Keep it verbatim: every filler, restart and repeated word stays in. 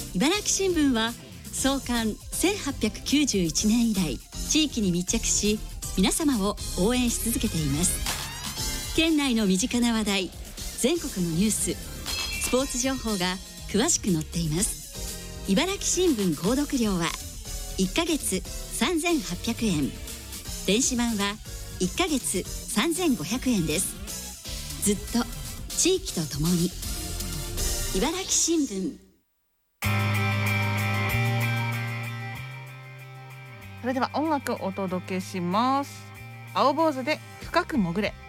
茨城新聞は創刊せんはっぴゃくきゅうじゅういちねん以来、地域に密着し皆様を応援し続けています。県内の身近な話題、全国のニュース、スポーツ情報が詳しく載っています。茨城新聞購読料はいっかげつさんぜんはっぴゃくえん、電子版はいっかげつさんぜんごひゃくえんです。ずっと地域とともに。茨城新聞。 それでは音楽をお届けします。青坊主で深く潜れ。